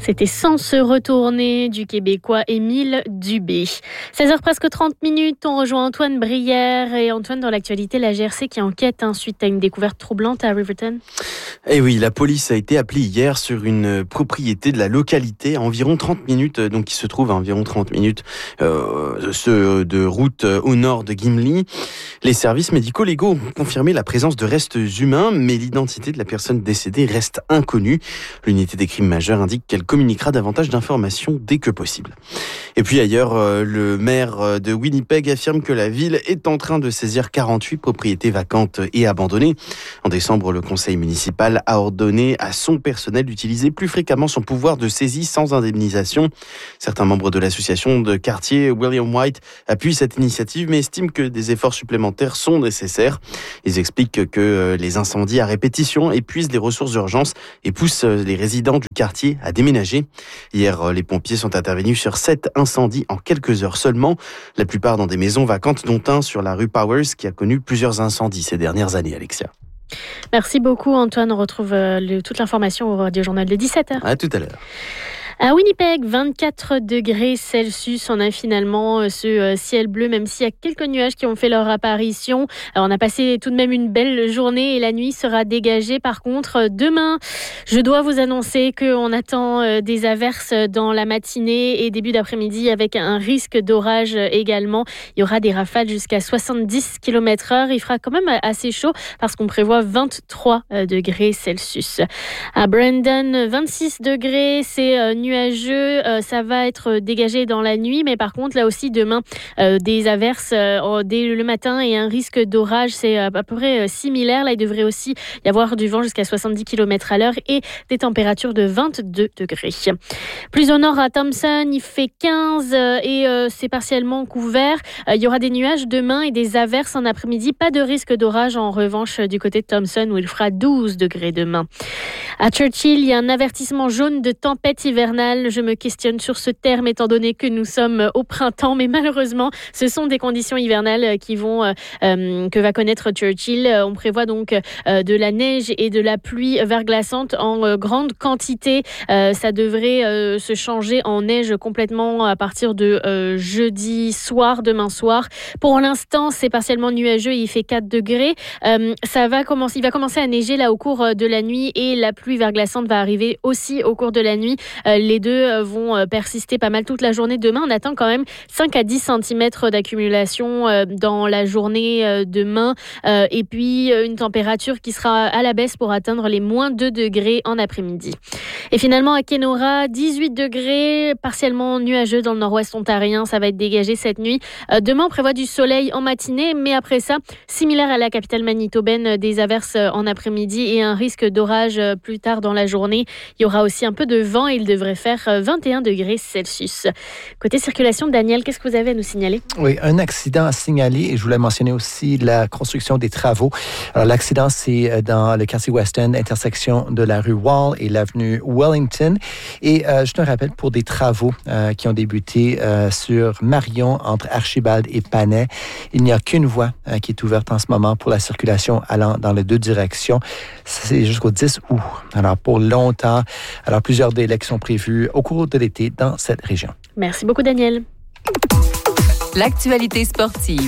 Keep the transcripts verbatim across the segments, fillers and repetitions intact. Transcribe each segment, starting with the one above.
C'était Sans se retourner du Québécois Émile Dubé. seize heures presque trente minutes, on rejoint Antoine Brière. Et Antoine, dans l'actualité, la G R C qui enquête hein, suite à une découverte troublante à Riverton. Eh oui, la police a été appelée hier sur une propriété de la localité à environ trente minutes, donc qui se trouve à environ trente minutes euh, ce, de route au nord de Gimli. Les services médicaux légaux ont confirmé la présence de restes humains, mais l'identité de la personne décédée reste inconnue. L'unité des crimes majeurs indique qu'elle communiquera davantage d'informations dès que possible. Et puis ailleurs, euh, le maire de Winnipeg affirme que la ville est en train de saisir quarante-huit propriétés vacantes et abandonnées. En décembre, le conseil municipal a ordonné à son personnel d'utiliser plus fréquemment son pouvoir de saisie sans indemnisation. Certains membres de l'association de quartier William White appuient cette initiative, mais estiment que des efforts supplémentaires sont nécessaires. Ils expliquent que les incendies à répétition épuisent les ressources d'urgence et poussent les résidents du quartier à déménager. Hier, les pompiers sont intervenus sur sept incendies en quelques heures seulement, la plupart dans des maisons vacantes, dont un sur la rue Powers qui a connu plusieurs incendies ces dernières années, Alexia. Merci beaucoup Antoine, on retrouve euh, le, toute l'information au Radio Journal de dix-sept heures. À tout à l'heure. À Winnipeg, vingt-quatre degrés Celsius, on a finalement ce ciel bleu, même s'il y a quelques nuages qui ont fait leur apparition. Alors, on a passé tout de même une belle journée et la nuit sera dégagée. Par contre, demain, je dois vous annoncer qu'on attend des averses dans la matinée et début d'après-midi avec un risque d'orage également. Il y aura des rafales jusqu'à soixante-dix kilomètres heure. Il fera quand même assez chaud parce qu'on prévoit vingt-trois degrés Celsius. À Brandon, vingt-six degrés, c'est nuageux, euh, ça va être dégagé dans la nuit, mais par contre là aussi demain euh, des averses euh, dès le matin et un risque d'orage, c'est à peu près euh, similaire. Là il devrait aussi y avoir du vent jusqu'à soixante-dix kilomètres à l'heure et des températures de vingt-deux degrés. Plus au nord à Thompson, il fait quinze euh, et euh, c'est partiellement couvert. Euh, il y aura des nuages demain et des averses en après-midi, pas de risque d'orage en revanche du côté de Thompson où il fera douze degrés demain. À Churchill, il y a un avertissement jaune de tempête hivernale. Je me questionne sur ce terme étant donné que nous sommes au printemps, mais malheureusement, ce sont des conditions hivernales qui vont, euh, que va connaître Churchill. On prévoit donc euh, de la neige et de la pluie verglaçante en euh, grande quantité. Euh, ça devrait euh, se changer en neige complètement à partir de euh, jeudi soir, demain soir. Pour l'instant, c'est partiellement nuageux, il fait quatre degrés. Euh, ça va commencer, il va commencer à neiger là au cours de la nuit et la pluie verglaçante va arriver aussi au cours de la nuit. Euh, les deux vont persister pas mal toute la journée. Demain, on attend quand même cinq à dix centimètres d'accumulation euh, dans la journée euh, demain. Euh, et puis, une température qui sera à la baisse pour atteindre les moins deux degrés en après-midi. Et finalement, à Kenora, dix-huit degrés, partiellement nuageux dans le nord-ouest ontarien. Ça va être dégagé cette nuit. Euh, demain, on prévoit du soleil en matinée, mais après ça, similaire à la capitale manitobaine, des averses en après-midi et un risque d'orage plus tard dans la journée. Il y aura aussi un peu de vent et il devrait faire vingt et un degrés Celsius. Côté circulation, Daniel, qu'est-ce que vous avez à nous signaler? Oui, un accident à signaler et je voulais mentionner aussi la construction des travaux. Alors, l'accident, c'est dans le quartier West End, intersection de la rue Wall et l'avenue Wellington. Et euh, je te rappelle pour des travaux euh, qui ont débuté euh, sur Marion entre Archibald et Panay. Il n'y a qu'une voie euh, qui est ouverte en ce moment pour la circulation allant dans les deux directions. C'est jusqu'au dix août. Alors, pour longtemps. Alors, plusieurs délais qui sont prévus au cours de l'été dans cette région. Merci beaucoup, Daniel. L'actualité sportive.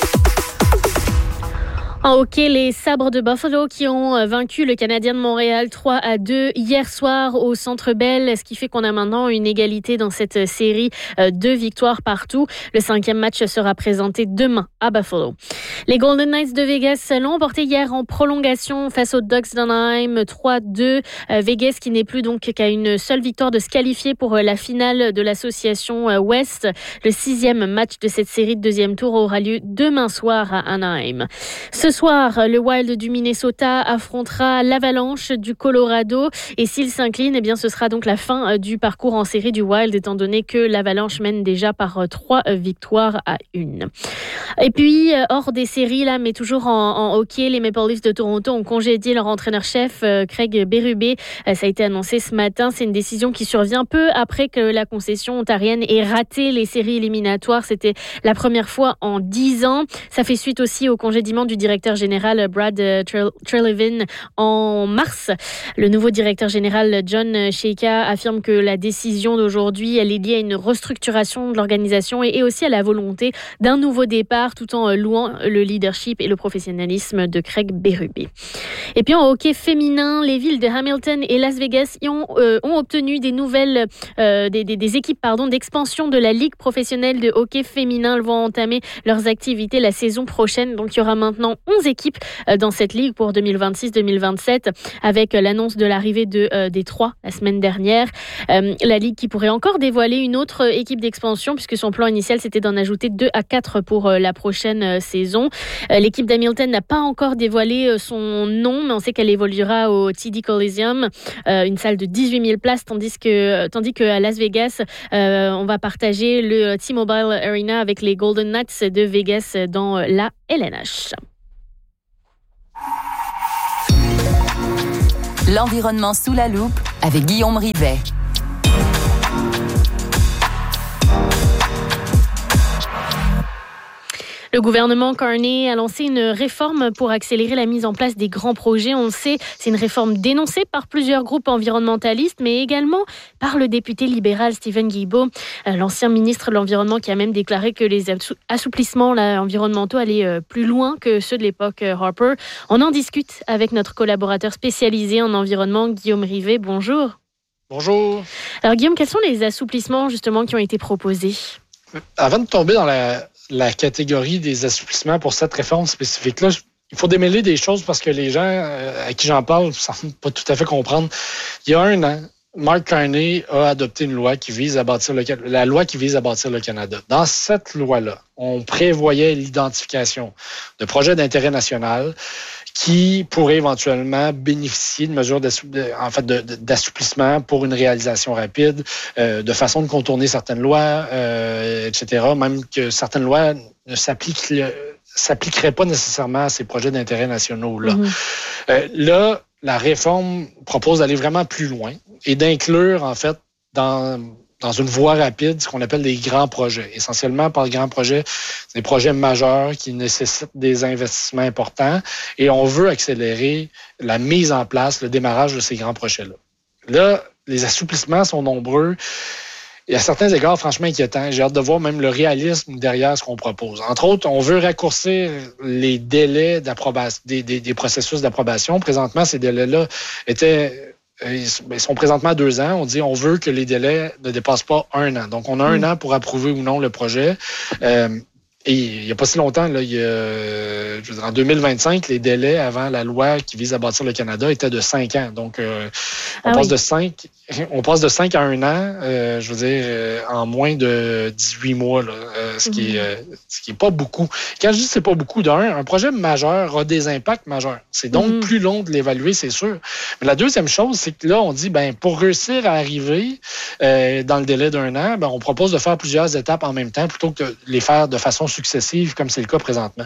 En hockey, les Sabres de Buffalo qui ont vaincu le Canadien de Montréal trois à deux hier soir au Centre Bell, ce qui fait qu'on a maintenant une égalité dans cette série, deux victoires partout. Le cinquième match sera présenté demain à Buffalo. Les Golden Knights de Vegas l'ont emporté hier en prolongation face aux Ducks d'Anaheim trois deux. Vegas qui n'est plus donc qu'à une seule victoire de se qualifier pour la finale de l'association Ouest. Le sixième match de cette série de deuxième tour aura lieu demain soir à Anaheim. Ce soir, le Wild du Minnesota affrontera l'Avalanche du Colorado et s'il s'incline, eh bien, ce sera donc la fin du parcours en série du Wild étant donné que l'Avalanche mène déjà par trois victoires à une. Et puis, hors des séries, là, mais toujours en, en hockey, les Maple Leafs de Toronto ont congédié leur entraîneur-chef, Craig Berube. Ça a été annoncé ce matin. C'est une décision qui survient peu après que la concession ontarienne ait raté les séries éliminatoires. C'était la première fois en dix ans. Ça fait suite aussi au congédiement du directeur directeur général Brad Treliving en mars. Le nouveau directeur général John Sheikha affirme que la décision d'aujourd'hui, elle est liée à une restructuration de l'organisation et aussi à la volonté d'un nouveau départ, tout en louant le leadership et le professionnalisme de Craig Berube. Et puis en hockey féminin, les villes de Hamilton et Las Vegas y ont, euh, ont obtenu des nouvelles, euh, des, des, des équipes pardon, d'expansion de la Ligue professionnelle de hockey féminin. Elles vont entamer leurs activités la saison prochaine. Donc il y aura maintenant onze équipes dans cette ligue pour deux mille vingt-six deux mille vingt-sept, avec l'annonce de l'arrivée de euh, Détroit la semaine dernière. Euh, la ligue qui pourrait encore dévoiler une autre équipe d'expansion, puisque son plan initial c'était d'en ajouter deux à quatre pour euh, la prochaine euh, saison. Euh, l'équipe d'Hamilton n'a pas encore dévoilé euh, son nom, mais on sait qu'elle évoluera au T D Coliseum, euh, une salle de dix-huit mille places, tandis que tandis qu'à Las Vegas, euh, on va partager le T-Mobile Arena avec les Golden Knights de Vegas dans la L N H. L'environnement sous la loupe avec Guillaume Rivet. Le gouvernement Carney a lancé une réforme pour accélérer la mise en place des grands projets. On le sait, c'est une réforme dénoncée par plusieurs groupes environnementalistes, mais également par le député libéral Steven Guilbeault, l'ancien ministre de l'Environnement, qui a même déclaré que les assouplissements là, environnementaux allaient plus loin que ceux de l'époque Harper. On en discute avec notre collaborateur spécialisé en environnement, Guillaume Rivet. Bonjour. Bonjour. Alors Guillaume, quels sont les assouplissements justement qui ont été proposés? Avant de tomber dans la, la catégorie des assouplissements pour cette réforme spécifique-là, il faut démêler des choses parce que les gens euh, à qui j'en parle ne semblent pas tout à fait comprendre. Il y a un an, Mark Carney a adopté une loi qui vise à bâtir le, la loi qui vise à bâtir le Canada. Dans cette loi-là, on prévoyait l'identification de projets d'intérêt national qui pourraient éventuellement bénéficier de mesures en fait, de, de, d'assouplissement pour une réalisation rapide, euh, de façon de contourner certaines lois, euh, et cetera. Même que certaines lois ne s'appliquent, s'appliqueraient pas nécessairement à ces projets d'intérêt nationaux-là. Mm-hmm. Euh, là, la réforme propose d'aller vraiment plus loin et d'inclure, en fait, dans... dans une voie rapide, ce qu'on appelle des grands projets. Essentiellement, par grands projets, c'est des projets majeurs qui nécessitent des investissements importants et on veut accélérer la mise en place, le démarrage de ces grands projets-là. Là, les assouplissements sont nombreux et à certains égards, franchement inquiétants. J'ai hâte de voir même le réalisme derrière ce qu'on propose. Entre autres, on veut raccourcir les délais d'approbation, des, des, des processus d'approbation. Présentement, ces délais-là étaient... Ils sont présentement à deux ans. On dit on veut que les délais ne dépassent pas un an. Donc, on a un mmh. an pour approuver ou non le projet. Euh, et il n'y a pas si longtemps, là, il y a, je veux dire, en deux mille vingt-cinq, les délais avant la loi qui vise à bâtir le Canada étaient de cinq ans. Donc, euh, on, ah passe oui. de cinq, on passe de cinq à un an, euh, je veux dire, euh, en moins de dix-huit mois, là, euh, ce, mmh. qui est, euh, ce qui est pas beaucoup. Quand je dis que c'est pas beaucoup, d'un, un projet majeur a des impacts majeurs. C'est donc mmh. plus long de l'évaluer, c'est sûr. Mais la deuxième chose, c'est que là, on dit, ben pour réussir à arriver euh, dans le délai d'un an, ben, on propose de faire plusieurs étapes en même temps plutôt que de les faire de façon successive, comme c'est le cas présentement.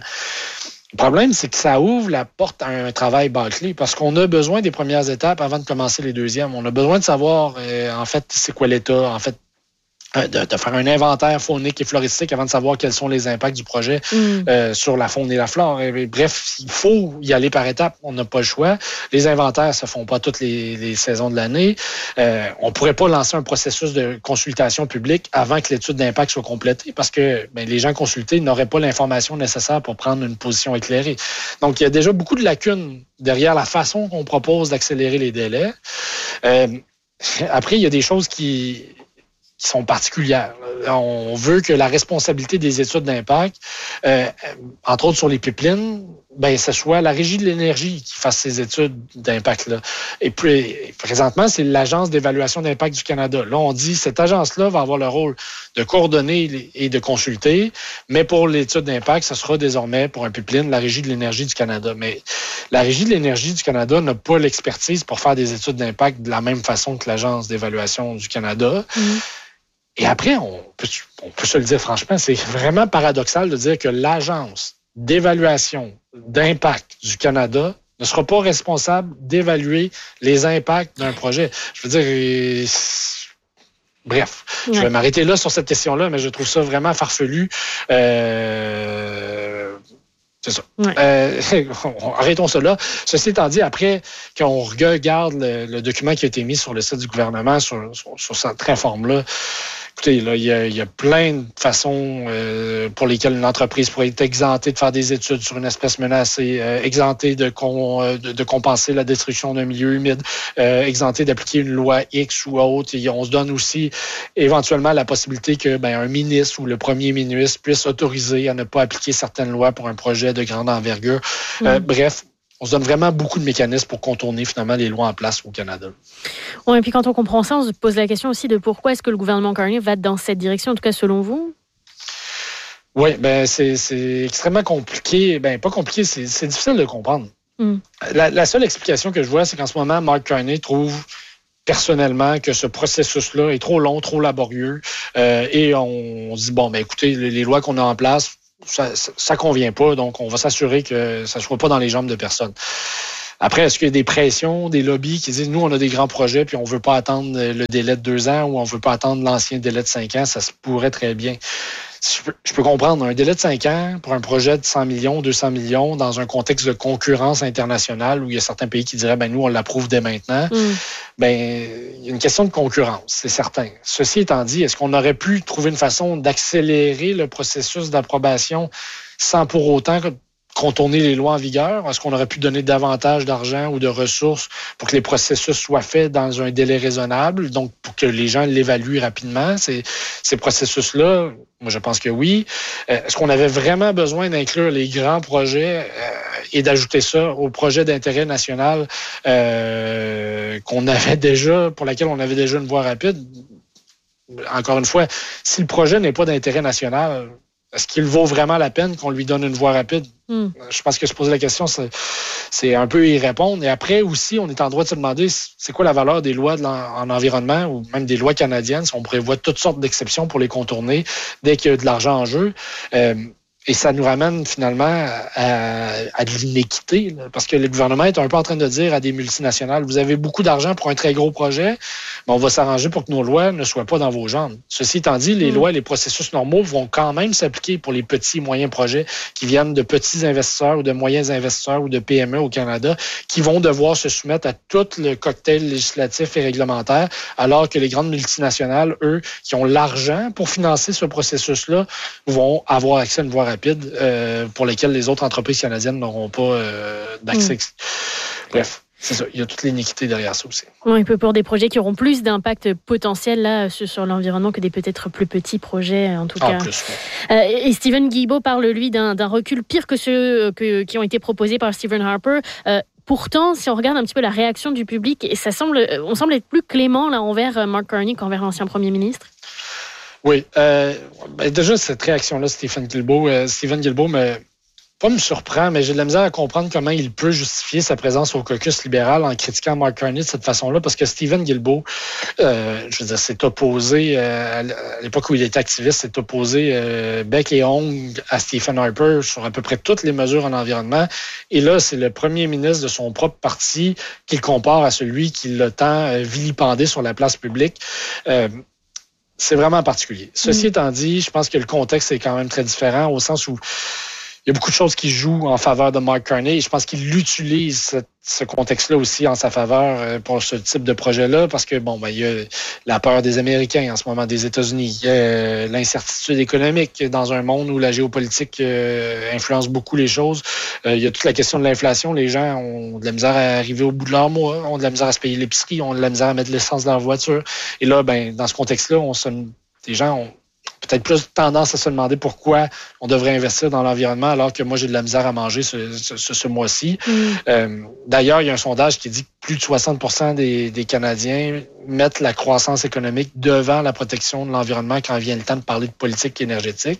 Le problème, c'est que ça ouvre la porte à un travail bâclé parce qu'on a besoin des premières étapes avant de commencer les deuxièmes. On a besoin de savoir, euh, en fait, c'est quoi l'état, en fait, De, de faire un inventaire faunique et floristique avant de savoir quels sont les impacts du projet mm. euh, sur la faune et la flore. Et, bref, il faut y aller par étapes. On n'a pas le choix. Les inventaires se font pas toutes les, les saisons de l'année. Euh, on pourrait pas lancer un processus de consultation publique avant que l'étude d'impact soit complétée parce que ben, les gens consultés n'auraient pas l'information nécessaire pour prendre une position éclairée. Donc, il y a déjà beaucoup de lacunes derrière la façon qu'on propose d'accélérer les délais. Euh, après, il y a des choses qui... qui sont particulières. On veut que la responsabilité des études d'impact, euh, entre autres sur les pipelines, ben, ce soit la Régie de l'énergie qui fasse ces études d'impact-là. Et puis, présentement, c'est l'Agence d'évaluation d'impact du Canada. Là, on dit cette agence-là va avoir le rôle de coordonner et de consulter, mais pour l'étude d'impact, ce sera désormais pour un pipeline la Régie de l'énergie du Canada. Mais la Régie de l'énergie du Canada n'a pas l'expertise pour faire des études d'impact de la même façon que l'Agence d'évaluation du Canada. Mmh. Et après, on peut, on peut se le dire franchement, c'est vraiment paradoxal de dire que l'Agence d'évaluation d'impact du Canada ne sera pas responsable d'évaluer les impacts d'un projet. Je veux dire, bref, ouais. je vais m'arrêter là sur cette question-là, mais je trouve ça vraiment farfelu. Euh... C'est ça. Ouais. Euh, arrêtons cela. Ceci étant dit, après qu'on regarde le, le document qui a été mis sur le site du gouvernement, sur, sur, sur cette réforme-là, écoutez, là, il y a, il y a plein de façons euh, pour lesquelles une entreprise pourrait être exemptée de faire des études sur une espèce menacée, euh, exemptée de, con, de, de compenser la destruction d'un milieu humide, euh, exemptée d'appliquer une loi X ou autre. Et on se donne aussi éventuellement la possibilité que ben, un ministre ou le premier ministre puisse autoriser à ne pas appliquer certaines lois pour un projet de grande envergure. Mmh. Euh, bref, on se donne vraiment beaucoup de mécanismes pour contourner finalement les lois en place au Canada. Oui, et puis quand on comprend ça, on se pose la question aussi de pourquoi est-ce que le gouvernement Carney va dans cette direction, en tout cas selon vous? Oui, ben c'est, c'est extrêmement compliqué. Ben pas compliqué, c'est, c'est difficile de comprendre. Mm. La, la seule explication que je vois, c'est qu'en ce moment, Mark Carney trouve personnellement que ce processus-là est trop long, trop laborieux. Euh, et on, on dit, bon, ben écoutez, les, les lois qu'on a en place, ça, ça, ça convient pas, donc on va s'assurer que ça ne soit pas dans les jambes de personne. Après, est-ce qu'il y a des pressions, des lobbies qui disent, nous, on a des grands projets, puis on ne veut pas attendre le délai de deux ans ou on ne veut pas attendre l'ancien délai de cinq ans? Ça se pourrait très bien. Je peux, je peux comprendre un délai de cinq ans pour un projet de cent millions, deux cents millions, dans un contexte de concurrence internationale où il y a certains pays qui diraient, ben nous, on l'approuve dès maintenant. Mm. Ben, il y a une question de concurrence, c'est certain. Ceci étant dit, est-ce qu'on aurait pu trouver une façon d'accélérer le processus d'approbation sans pour autant contourner les lois en vigueur? Est-ce qu'on aurait pu donner davantage d'argent ou de ressources pour que les processus soient faits dans un délai raisonnable, donc pour que les gens l'évaluent rapidement? Ces, ces processus-là, moi, je pense que oui. Est-ce qu'on avait vraiment besoin d'inclure les grands projets euh, et d'ajouter ça aux projets d'intérêt national euh, qu'on avait déjà, pour laquelle on avait déjà une voie rapide? Encore une fois, si le projet n'est pas d'intérêt national, est-ce qu'il vaut vraiment la peine qu'on lui donne une voie rapide? Mm. Je pense que se poser la question, c'est, c'est un peu y répondre. Et après aussi, on est en droit de se demander c'est quoi la valeur des lois de en environnement ou même des lois canadiennes si on prévoit toutes sortes d'exceptions pour les contourner dès qu'il y a de l'argent en jeu. Euh, Et ça nous ramène finalement à, à de l'inéquité, là, parce que le gouvernement est un peu en train de dire à des multinationales, vous avez beaucoup d'argent pour un très gros projet, mais on va s'arranger pour que nos lois ne soient pas dans vos jambes. Ceci étant dit, les mmh. lois et les processus normaux vont quand même s'appliquer pour les petits et moyens projets qui viennent de petits investisseurs ou de moyens investisseurs ou de P M E au Canada, qui vont devoir se soumettre à tout le cocktail législatif et réglementaire, alors que les grandes multinationales, eux, qui ont l'argent pour financer ce processus-là, vont avoir accès à une voie rapide euh, pour lesquelles les autres entreprises canadiennes n'auront pas euh, d'accès. Mmh. Bref, c'est ça. Il y a toute l'iniquité derrière ça aussi. Oui, pour des projets qui auront plus d'impact potentiel là, sur l'environnement que des peut-être plus petits projets, en tout cas. En plus, oui. euh, et Stephen Guilbeault parle, lui, d'un, d'un recul pire que ceux que, qui ont été proposés par Stephen Harper. Euh, Pourtant, si on regarde un petit peu la réaction du public, ça semble, on semble être plus clément là, envers Mark Carney qu'envers l'ancien premier ministre. Oui. Euh, ben déjà, cette réaction-là, Stephen Guilbeault, euh, Stephen Guilbeault me, pas me surprend, mais j'ai de la misère à comprendre comment il peut justifier sa présence au caucus libéral en critiquant Mark Carney de cette façon-là, parce que Stephen Guilbeault, euh, je veux dire, s'est opposé, euh, à l'époque où il était activiste, s'est opposé euh, bec et ongle à Stephen Harper sur à peu près toutes les mesures en environnement. Et là, c'est le premier ministre de son propre parti qu'il compare à celui qui l'a tant euh, vilipendé sur la place publique. Euh, C'est vraiment particulier. Ceci mmh. étant dit, je pense que le contexte est quand même très différent au sens où il y a beaucoup de choses qui jouent en faveur de Mark Carney et je pense qu'il utilise ce, ce contexte-là aussi en sa faveur pour ce type de projet-là parce que, bon, ben, il y a la peur des Américains en ce moment, des États-Unis. Il y a l'incertitude économique dans un monde où la géopolitique euh, influence beaucoup les choses. Euh, il y a toute la question de l'inflation. Les gens ont de la misère à arriver au bout de leur mois, ont de la misère à se payer l'épicerie, ont de la misère à mettre de l'essence dans leur voiture. Et là, ben, dans ce contexte-là, on se, les gens ont peut-être plus tendance à se demander pourquoi on devrait investir dans l'environnement alors que moi, j'ai de la misère à manger ce, ce, ce mois-ci. Mm. Euh, d'ailleurs, il y a un sondage qui dit que plus de soixante pour cent des, des Canadiens mettent la croissance économique devant la protection de l'environnement quand vient le temps de parler de politique énergétique.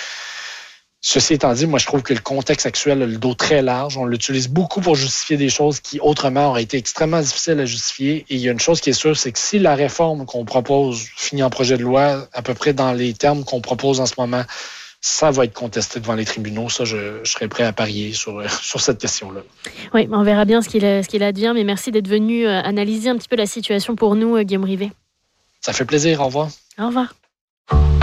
Ceci étant dit, moi, je trouve que le contexte actuel a le dos très large. On l'utilise beaucoup pour justifier des choses qui, autrement, auraient été extrêmement difficiles à justifier. Et il y a une chose qui est sûre, c'est que si la réforme qu'on propose finit en projet de loi, à peu près dans les termes qu'on propose en ce moment, ça va être contesté devant les tribunaux. Ça, je, je serais prêt à parier sur, sur cette question-là. Oui, on verra bien ce qu'il, ce qu'il advient. Mais merci d'être venu analyser un petit peu la situation pour nous, Guillaume Rivet. Ça fait plaisir. Au revoir. Au revoir.